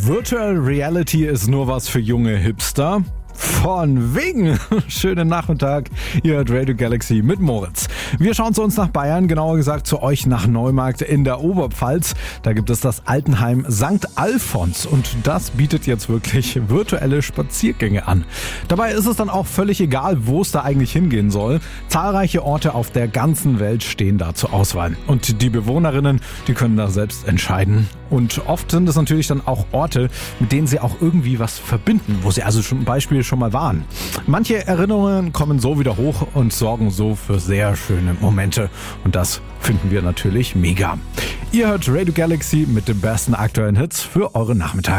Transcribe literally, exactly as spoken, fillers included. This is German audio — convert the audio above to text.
Virtual Reality ist nur was für junge Hipster. Von wegen. Schönen Nachmittag. Ihr hört Radio Galaxy mit Moritz. Wir schauen zu uns nach Bayern, genauer gesagt zu euch nach Neumarkt in der Oberpfalz. Da gibt es das Altenheim Sankt Alfons und das bietet jetzt wirklich virtuelle Spaziergänge an. Dabei ist es dann auch völlig egal, wo es da eigentlich hingehen soll. Zahlreiche Orte auf der ganzen Welt stehen da zur Auswahl. Und die Bewohnerinnen, die können da selbst entscheiden. Und oft sind es natürlich dann auch Orte, mit denen sie auch irgendwie was verbinden, wo sie also zum Beispiel schon mal waren. Manche Erinnerungen kommen so wieder hoch und sorgen so für sehr schöne Momente. Und das finden wir natürlich mega. Ihr hört Radio Galaxy mit den besten aktuellen Hits für euren Nachmittag.